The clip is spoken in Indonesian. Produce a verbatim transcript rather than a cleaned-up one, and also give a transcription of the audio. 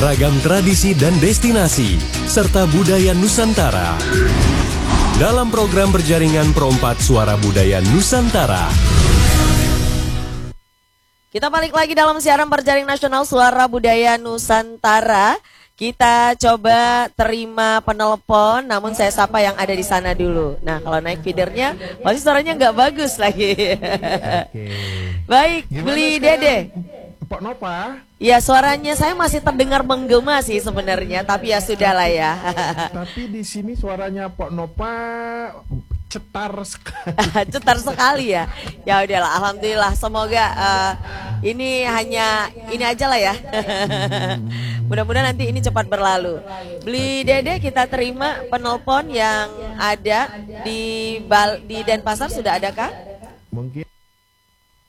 ragam tradisi dan destinasi, serta budaya Nusantara. Dalam program berjaringan Perompak Suara Budaya Nusantara. Kita balik lagi dalam siaran berjaring nasional Suara Budaya Nusantara. Kita coba terima penelpon, namun saya sapa yang ada di sana dulu. Nah, kalau naik feedernya, pasti suaranya nggak bagus lagi. Oke. Baik, gimana Beli Dede. Pak Nova? Ya, suaranya saya masih terdengar menggema sih sebenarnya, tapi ya sudahlah ya. Tapi di sini suaranya Pak Nova cetar sekali. Cetar sekali ya. Ya udahlah, alhamdulillah. Semoga uh, ini hanya ini aja lah ya. Mudah-mudahan nanti ini cepat berlalu. Beli Dede, kita terima penelpon yang ada di Bal di Denpasar, sudah adakah? Mungkin